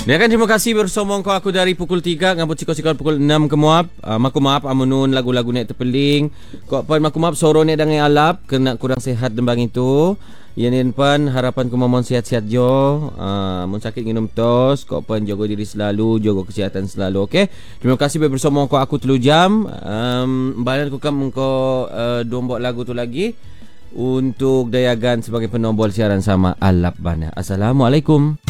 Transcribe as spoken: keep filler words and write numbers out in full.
Ya kan, terima kasih bersama kau aku dari pukul tiga ngabut sikol-sikol pukul enam ke muap. Uh, maku maaf amunun lagu-lagu nek terpeling. Kau pun maku maaf soro nek dangai alap kena kurang sehat dembang itu. Yanin pan harapan ku momon sihat-sihat jo. Uh, mun sakit minum tos. Kau pun jaga diri selalu, jaga kesihatan selalu. Okey. Terima kasih bersama kau aku telu jam. Um, balan ku kam kau uh, dombok lagu tu lagi untuk Dayagan sebagai penombol siaran sama Alap Bana. Assalamualaikum.